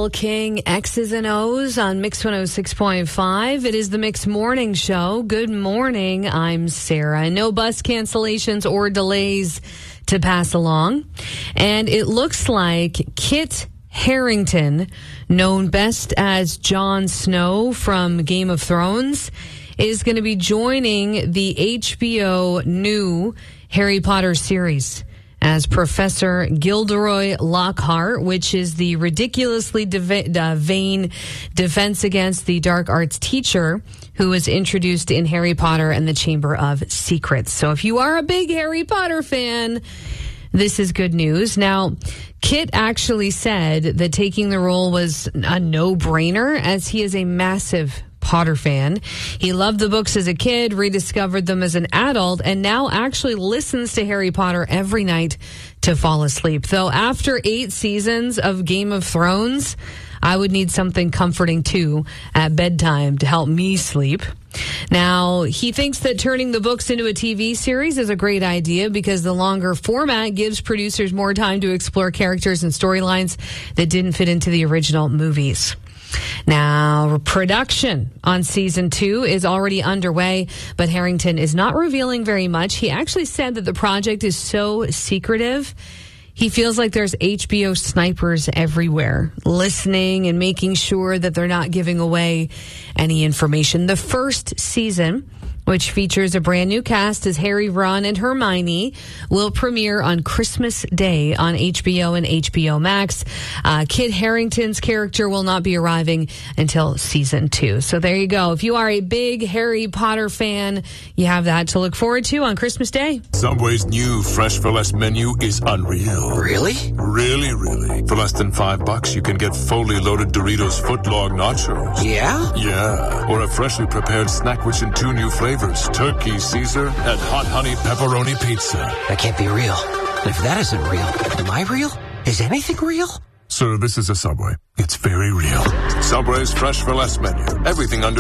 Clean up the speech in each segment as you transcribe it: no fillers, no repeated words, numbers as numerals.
Elle King, X's and O's on Mix 106.5. It is the Mix Morning Show. Good morning. I'm Sarah. No bus cancellations or delays to pass along. And it looks like Kit Harington, known best as Jon Snow from Game of Thrones, is going to be joining the HBO new Harry Potter series as Professor Gilderoy Lockhart, which is the ridiculously vain defense against the dark arts teacher who was introduced in Harry Potter and the Chamber of Secrets. So if you are a big Harry Potter fan, this is good news. Now, Kit actually said that taking the role was a no-brainer, as he is a massive Potter fan. He loved the books as a kid, rediscovered them as an adult, and now actually listens to Harry Potter every night to fall asleep. Though after 8 seasons of Game of Thrones, I would need something comforting too at bedtime to help me sleep. Now, he thinks that turning the books into a TV series is a great idea because the longer format gives producers more time to explore characters and storylines that didn't fit into the original movies. Now, production on season 2 is already underway, but Harington is not revealing very much. He actually said that the project is so secretive, he feels like there's HBO snipers everywhere, listening and making sure that they're not giving away any information. The first season, which features a brand new cast as Harry, Ron, and Hermione, will premiere on Christmas Day on HBO and HBO Max. Kit Harington's character will not be arriving until season 2. So there you go. If you are a big Harry Potter fan, you have that to look forward to on Christmas Day. Subway's new Fresh for Less menu is unreal. Really? Really. For less than $5, you can get fully loaded Doritos footlong nachos. Yeah? Yeah. Or a freshly prepared snack rich in 2 new flavors. Turkey Caesar and hot honey pepperoni pizza. That can't be real. If that isn't real, am I real? Is anything real? Sir, this is a Subway. It's very real. Subway's Fresh for Less menu. Everything under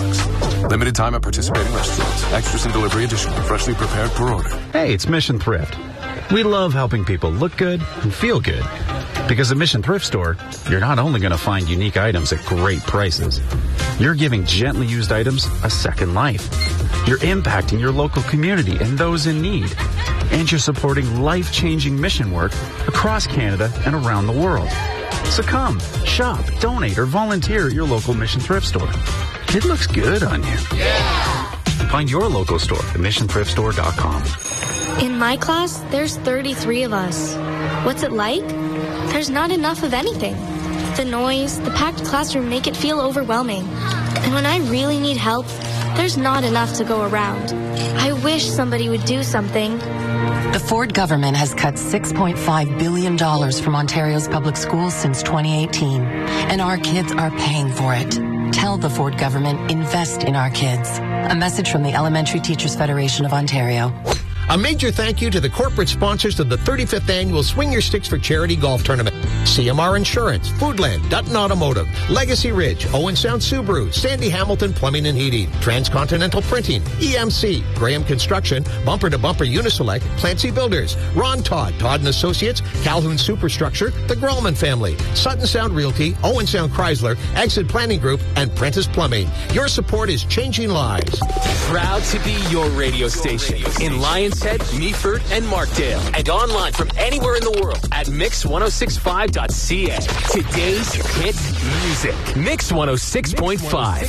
$5. Limited time at participating restaurants. Extras and delivery additional. Freshly prepared per order. Hey, it's Mission Thrift. We love helping people look good and feel good. Because at Mission Thrift Store, you're not only going to find unique items at great prices, you're giving gently used items a second life. You're impacting your local community and those in need. And you're supporting life-changing mission work across Canada and around the world. So come, shop, donate, or volunteer at your local Mission Thrift Store. It looks good on you. Yeah! Find your local store at missionthriftstore.com. In my class, there's 33 of us. What's it like? There's not enough of anything. The noise, the packed classroom make it feel overwhelming. And when I really need help, there's not enough to go around. I wish somebody would do something. The Ford government has cut $6.5 billion from Ontario's public schools since 2018. And our kids are paying for it. Tell the Ford government, invest in our kids. A message from the Elementary Teachers Federation of Ontario. A major thank you to the corporate sponsors of the 35th Annual Swing Your Sticks for Charity Golf Tournament. CMR Insurance, Foodland, Dutton Automotive, Legacy Ridge, Owen Sound Subaru, Sandy Hamilton Plumbing and Heating, Transcontinental Printing, EMC, Graham Construction, Bumper to Bumper Uniselect, Clancy Builders, Ron Todd, Todd & Associates, Calhoun Superstructure, the Grolman Family, Sutton Sound Realty, Owen Sound Chrysler, Exit Planning Group, and Prentice Plumbing. Your support is changing lives. Proud to be your radio station in Lions Head, Meaford, and Markdale. And online from anywhere in the world at mix1065.ca. Today's hit music. Mix 106.5.